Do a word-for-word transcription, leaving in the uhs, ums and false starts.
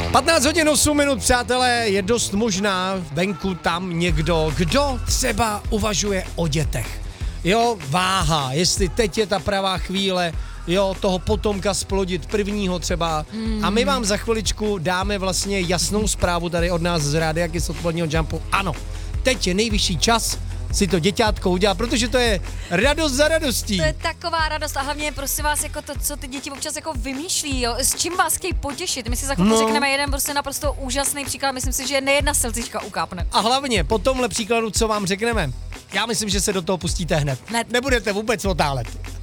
patnáct hodin osm minut, přátelé, je dost možná venku tam někdo, kdo třeba uvažuje o dětech. Jo, váha, jestli teď je ta pravá chvíle, jo, toho potomka splodit prvního třeba. Mm. A my vám za chviličku dáme vlastně jasnou zprávu tady od nás z Rádia Kiss odpoledního Jumpu. Ano, teď je nejvyšší čas si to děťátko udělat, protože to je radost za radostí. To je taková radost a hlavně prosím vás, jako to, co ty děti občas jako vymýšlí, jo, s čím vás chtějí potěšit. My si za chvilku no. řekneme jeden prostě naprosto úžasný příklad, myslím si, že nejedna slzička ukápne. A hlavně po tomhle příkladu, co vám řekneme, já myslím, že se do toho pustíte hned. hned. Nebudete vůbec otálet.